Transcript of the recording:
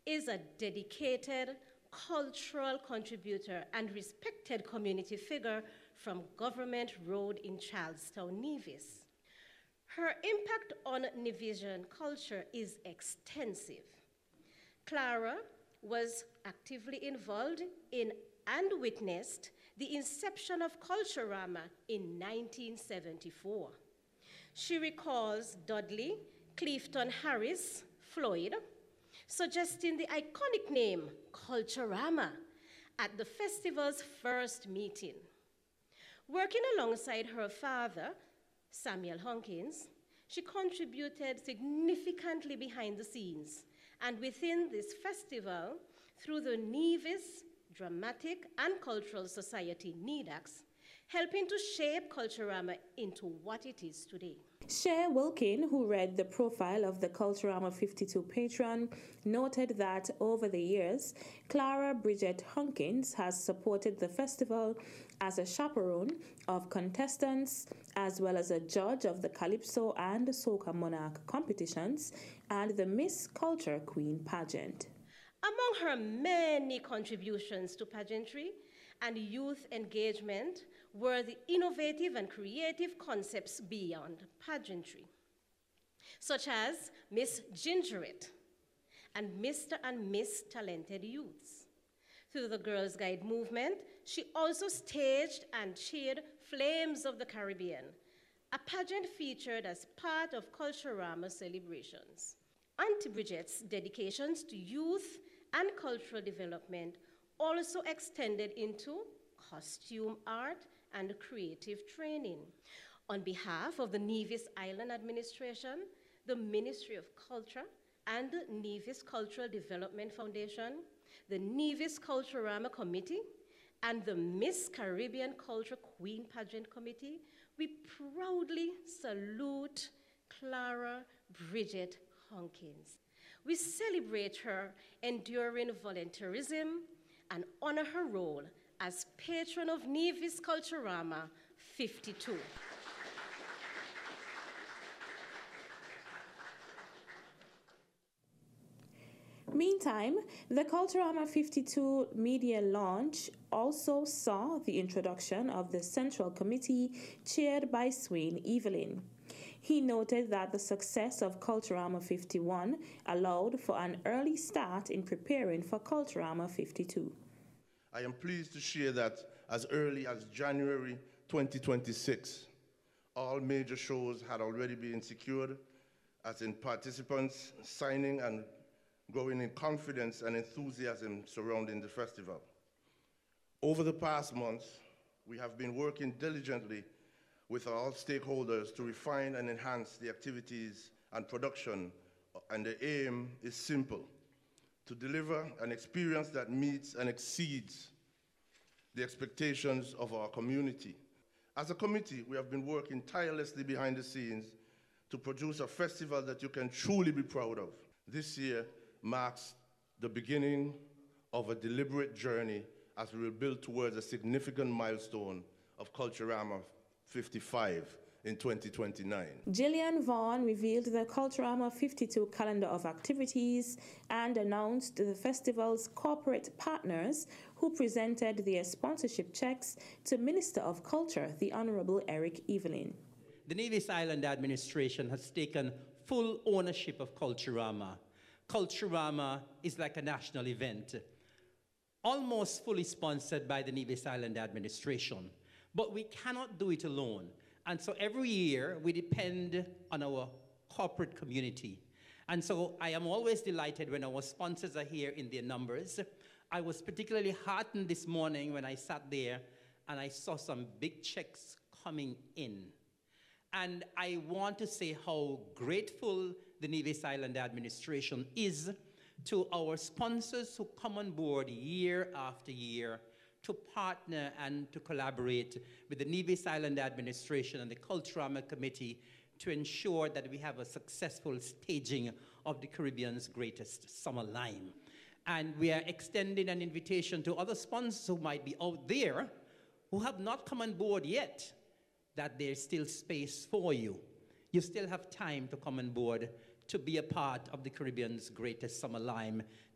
is a dedicated cultural contributor and respected community figure from Government Road in Charlestown, Nevis. Her impact on Nevisian culture is extensive. Clara was actively involved in and witnessed the inception of Culturama in 1974. She recalls Dudley Clifton Harris Floyd suggesting the iconic name Culturama at the festival's first meeting. Working alongside her father, Samuel Hunkins, she contributed significantly behind the scenes and within this festival through the Nevis Dramatic and Cultural Society, NEDAX, helping to shape Culturama into what it is today. Cher Wilkin, who read the profile of the Culturama 52 patron, noted that over the years, Clara Bridget Hunkins has supported the festival as a chaperone of contestants, as well as a judge of the Calypso and Soca Monarch competitions and the Miss Culture Queen pageant. Among her many contributions to pageantry and youth engagement were the innovative and creative concepts beyond pageantry, such as Miss Gingerette and Mr. and Miss Talented Youths. Through the Girls Guide movement, she also staged and chaired Flames of the Caribbean, a pageant featured as part of Culturama celebrations. Auntie Bridget's dedications to youth and cultural development also extended into costume art and creative training. On behalf of the Nevis Island Administration, the Ministry of Culture, and the Nevis Cultural Development Foundation, the Nevis Culturama Committee, and the Miss Caribbean Culture Queen Pageant Committee, we proudly salute Clara Bridget Hunkins. We celebrate her enduring volunteerism and honor her role as patron of Nevis Culturama 52. Meantime, the Culturama 52 media launch also saw the introduction of the Central Committee chaired by Swain Evelyn. He noted that the success of Culturama 51 allowed for an early start in preparing for Culturama 52. I am pleased to share that as early as January 2026, all major shows had already been secured, as in participants signing and growing in confidence and enthusiasm surrounding the festival. Over the past months, we have been working diligently with all stakeholders to refine and enhance the activities and production, and the aim is simple: to deliver an experience that meets and exceeds the expectations of our community. As a committee, we have been working tirelessly behind the scenes to produce a festival that you can truly be proud of. This year marks the beginning of a deliberate journey as we will build towards a significant milestone of Culturama 55 in 2029. Gillian Vaughn revealed the Culturama 52 calendar of activities and announced the festival's corporate partners who presented their sponsorship checks to Minister of Culture, the Honorable Eric Evelyn. The Nevis Island Administration has taken full ownership of Culturama. Culturama is like a national event, almost fully sponsored by the Nevis Island Administration. But we cannot do it alone. And so every year we depend on our corporate community. And so I am always delighted when our sponsors are here in their numbers. I was particularly heartened this morning when I sat there and I saw some big checks coming in. And I want to say how grateful the Nevis Island Administration is to our sponsors who come on board year after year to partner and to collaborate with the Nevis Island Administration and the Culturama Committee to ensure that we have a successful staging of the Caribbean's greatest summer lime. And we are extending an invitation to other sponsors who might be out there who have not come on board yet, that there's still space for you. You still have time to come on board to be a part of the Caribbean's greatest summer lime